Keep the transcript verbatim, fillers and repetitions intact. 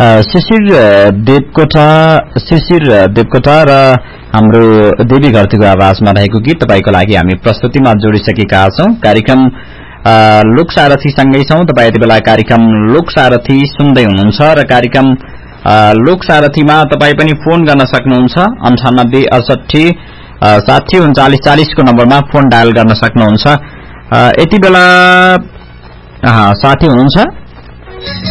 शिशिर देवकोटा शिशिर देवकोटा र हाम्रो देवी घरतीको आवाजमा रहेको गीत तपाईको लागि हामी प्रस्तुतिमा जोडिसकेका छौं। कार्यक्रम लोक सारथी सँगै छौं। तपाई यति बेला कार्यक्रम लोक सारथी सुन्दै हुनुहुन्छ र कार्यक्रम लोक सारथीमा तपाई पनि फोन गर्न सक्नुहुन्छ। अन्ठानब्बे अडसठी साठी उन्चालिस चालिस को नम्बरमा फोन डायल गर्न सक्नुहुन्छ। यति बेला साथी हुनुहुन्छ